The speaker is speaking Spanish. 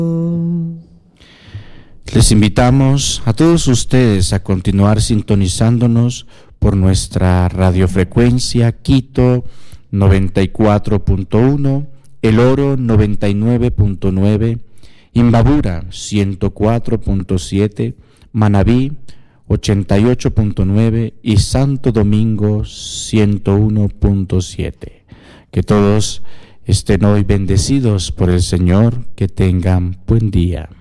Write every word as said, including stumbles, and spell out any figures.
Les invitamos a todos ustedes a continuar sintonizándonos por nuestra radiofrecuencia Quito noventa y cuatro punto uno, El Oro noventa y nueve punto nueve, Imbabura ciento cuatro punto siete, Manabí ochenta y ocho punto nueve y Santo Domingo ciento uno punto siete. Que todos estén hoy bendecidos por el Señor, que tengan buen día.